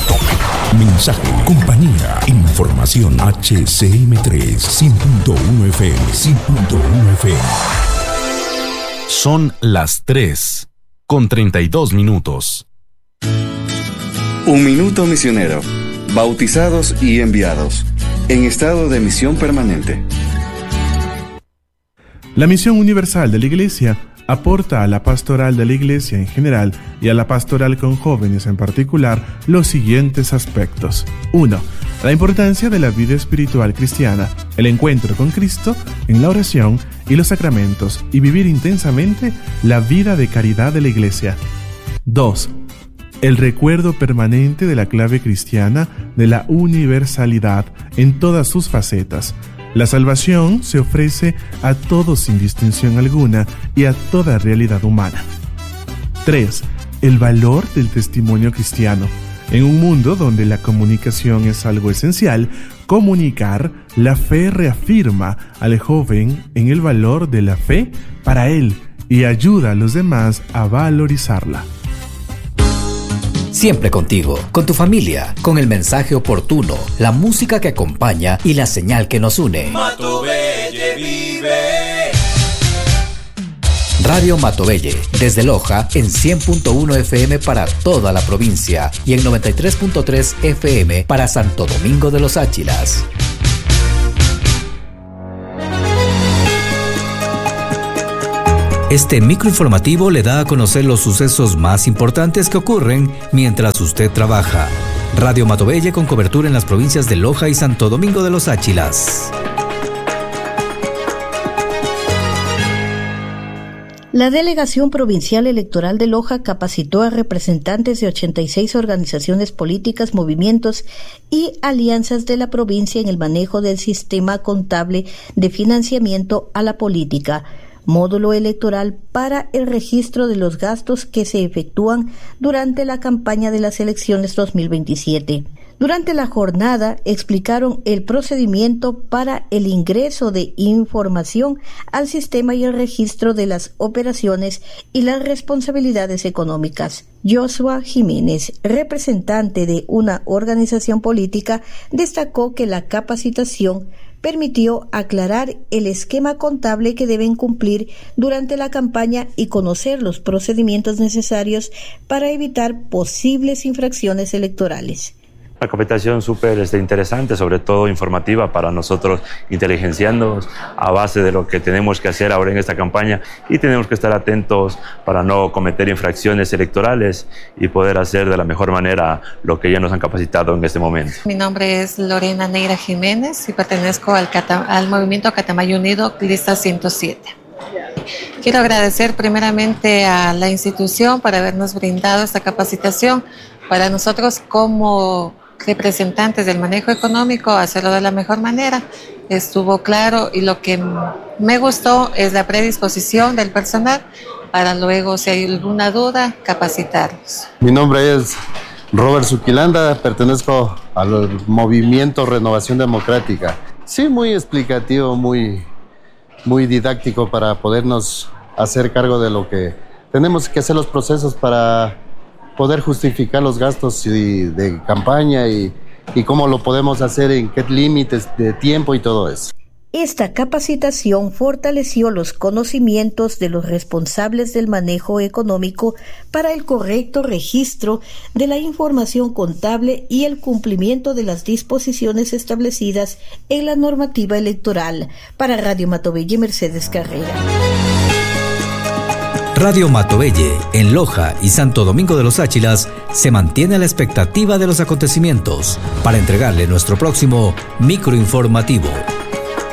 Mensaje, compañía, información. HCM3 100.1 FM, 100.1 FM. Son las 3:32. Un minuto misionero. Bautizados y enviados. En estado de misión permanente. La misión universal de la Iglesia aporta a la pastoral de la Iglesia en general y a la pastoral con jóvenes en particular los siguientes aspectos. 1. La importancia de la vida espiritual cristiana, el encuentro con Cristo en la oración y los sacramentos y vivir intensamente la vida de caridad de la Iglesia. 2. El recuerdo permanente de la clave cristiana de la universalidad en todas sus facetas. La salvación se ofrece a todos sin distinción alguna y a toda realidad humana. 3. El valor del testimonio cristiano. En un mundo donde la comunicación es algo esencial, comunicar la fe reafirma al joven en el valor de la fe para él y ayuda a los demás a valorizarla. Siempre contigo, con tu familia, con el mensaje oportuno, la música que acompaña y la señal que nos une. Matovelle vive. Radio Matovelle, desde Loja en 100.1 FM para toda la provincia y en 93.3 FM para Santo Domingo de los Áchilas. Este microinformativo le da a conocer los sucesos más importantes que ocurren mientras usted trabaja. Radio Matovelle con cobertura en las provincias de Loja y Santo Domingo de los Áchilas. La Delegación Provincial Electoral de Loja capacitó a representantes de 86 organizaciones políticas, movimientos y alianzas de la provincia en el manejo del sistema contable de financiamiento a la política, módulo electoral para el registro de los gastos que se efectúan durante la campaña de las elecciones 2027. Durante la jornada explicaron el procedimiento para el ingreso de información al sistema y el registro de las operaciones y las responsabilidades económicas. Joshua Jiménez, representante de una organización política, destacó que la capacitación permitió aclarar el esquema contable que deben cumplir durante la campaña y conocer los procedimientos necesarios para evitar posibles infracciones electorales. Una capacitación súper interesante, sobre todo informativa para nosotros, inteligenciándonos a base de lo que tenemos que hacer ahora en esta campaña y tenemos que estar atentos para no cometer infracciones electorales y poder hacer de la mejor manera lo que ya nos han capacitado en este momento. Mi nombre es Lorena Neira Jiménez y pertenezco al movimiento Catamayo Unido, lista 107. Quiero agradecer primeramente a la institución por habernos brindado esta capacitación. Para nosotros como representantes del manejo económico, hacerlo de la mejor manera, estuvo claro, y lo que me gustó es la predisposición del personal para luego, si hay alguna duda, capacitarlos. Mi nombre es Robert Zuquilanda, pertenezco al movimiento Renovación Democrática. Sí, muy explicativo, muy didáctico para podernos hacer cargo de lo que tenemos que hacer, los procesos para poder justificar los gastos de campaña y cómo lo podemos hacer, en qué límites de tiempo y todo eso. Esta capacitación fortaleció los conocimientos de los responsables del manejo económico para el correcto registro de la información contable y el cumplimiento de las disposiciones establecidas en la normativa electoral. Para Radio Matovelle, Mercedes Carrera. Radio Matovelle, en Loja y Santo Domingo de los Áchilas, se mantiene a la expectativa de los acontecimientos para entregarle nuestro próximo microinformativo.